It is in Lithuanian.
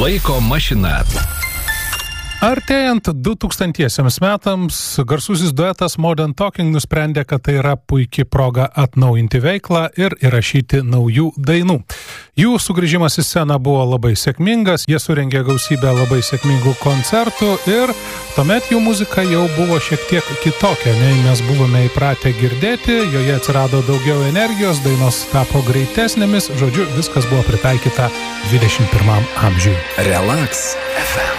Laiko mašina. Artėjant 2000 metams, garsusis duetas Modern Talking nusprendė, kad tai yra puikia proga atnaujinti veiklą ir įrašyti naujų dainų. Jų sugrįžimas į sceną buvo labai sėkmingas, jie surengė gausybę labai sėkmingų koncertų ir tuomet jų muzika jau buvo šiek tiek kitokia, nei mes buvome įpratę girdėti, joje atsirado daugiau energijos, dainos tapo greitesnėmis, žodžiu, viskas buvo pritaikyta 21 amžiui. Relax FM.